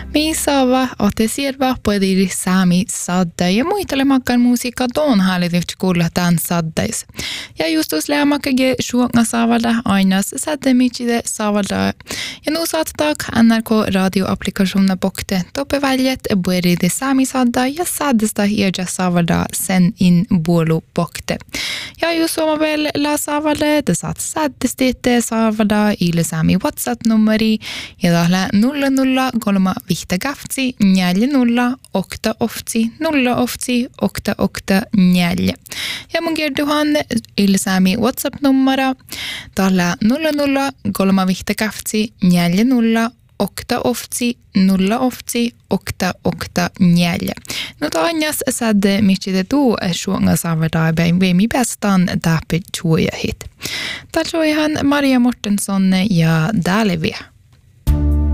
Miisava otesirva poediri saami sadda ja muitelemakkaan musiikka tuon hallitavasti kuulla tämän saddais. Ja justus lämmäkäge suunga saavada ainas saddemitide saavada. Ja nu saattaak NRK radioapplikationerna bokte toppe väljet poediri saami sadda ja saddesta hirja saavada sen in buolu bokte. Ja just oma väl la saavada, det satt saddestitte saavada ille saami WhatsApp-numeri ja tahla 00 vihta kaftsi, 40, okta oftsi, 0 oftsi, okta 4. Ja mun kerduhan ilsäämi WhatsApp-numera, tahla 00 vihta kaftsi, 40, okta oftsi, 0 oftsi, okta 4. No taanjas sädde michide tuu suunga saavada mi bestan täppi tuoja hit. Taljoihan Maria Mortensson ja Dalevia.